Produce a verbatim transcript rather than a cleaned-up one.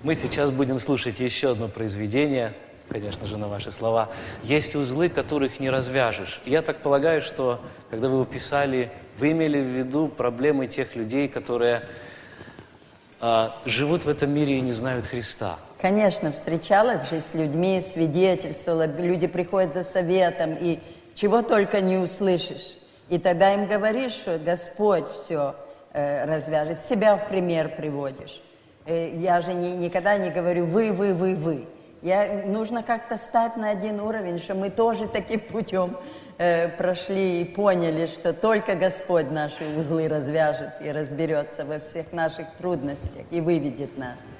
Мы сейчас будем слушать еще одно произведение, конечно же, на ваши слова. Есть узлы, которых не развяжешь. Я так полагаю, что, когда вы его писали, вы имели в виду проблемы тех людей, которые а, живут в этом мире и не знают Христа. Конечно, встречалась же с людьми, свидетельствовала, люди приходят за советом, и чего только не услышишь. И тогда им говоришь, что Господь все э, развяжет, себя в пример приводишь. Э, я же не, никогда не говорю «вы, вы, вы, вы». Я, нужно как-то стать на один уровень, что мы тоже таким путем э, прошли и поняли, что только Господь наши узлы развяжет и разберется во всех наших трудностях и выведет нас.